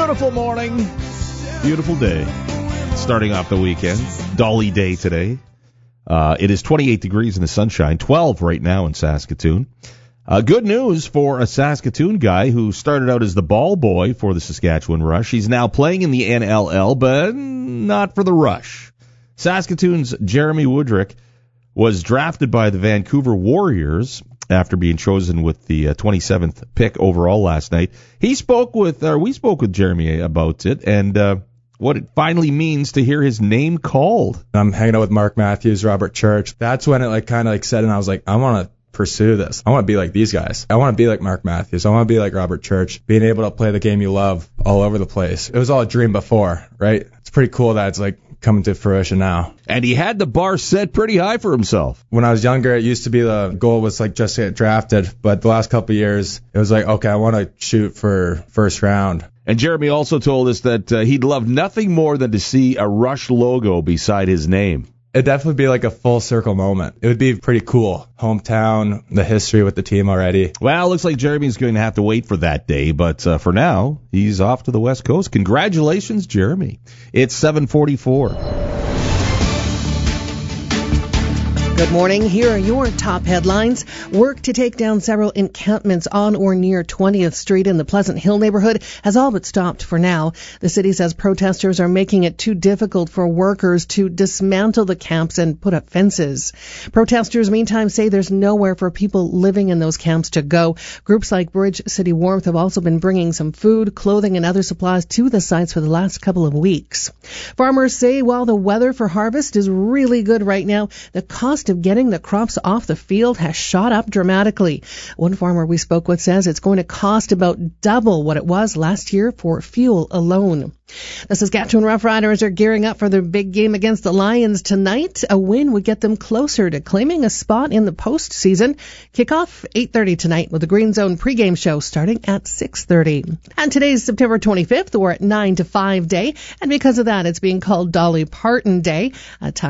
Beautiful morning. Beautiful day. Starting off the weekend. Dolly Day today. It is 28 degrees in the sunshine, 12 right now in Saskatoon. Good news for a Saskatoon guy who started out as the ball boy for the Saskatchewan Rush. He's now playing in the NLL, but not for the Rush. Saskatoon's Jeremy Woodrick was drafted by the Vancouver Warriors after being chosen with the 27th pick overall last night. We spoke with Jeremy about it and what it finally means to hear his name called. I'm hanging out with Mark Matthews, Robert Church. That's when it kind of set in. I was like, I want to pursue this. I want to be like these guys. I want to be like Mark Matthews. I want to be like Robert Church, being able to play the game you love all over the place. It was all a dream before, right? It's pretty cool that it's coming to fruition now. And he had the bar set pretty high for himself. When I was younger, it used to be the goal was just to get drafted. But the last couple of years, it was okay, I want to shoot for first round. And Jeremy also told us that he'd love nothing more than to see a Rush logo beside his name. It'd definitely be a full circle moment. It would be pretty cool. Hometown, the history with the team already. Well, it looks like Jeremy's going to have to wait for that day, but for now, he's off to the West Coast. Congratulations, Jeremy. It's 7:44. Good morning. Here are your top headlines. Work to take down several encampments on or near 20th Street in the Pleasant Hill neighborhood has all but stopped for now. The city says protesters are making it too difficult for workers to dismantle the camps and put up fences. Protesters, meantime, say there's nowhere for people living in those camps to go. Groups like Bridge City Warmth have also been bringing some food, clothing, and other supplies to the sites for the last couple of weeks. Farmers say while the weather for harvest is really good right now, the cost of getting the crops off the field has shot up dramatically. One farmer we spoke with says it's going to cost about double what it was last year for fuel alone. The Saskatchewan Roughriders are gearing up for their big game against the Lions tonight. A win would get them closer to claiming a spot in the postseason. Kickoff 8:30 tonight with the Green Zone pregame show starting at 6:30. And today's September 25th. We're at 9 to 5 day, and because of that, it's being called Dolly Parton Day. A time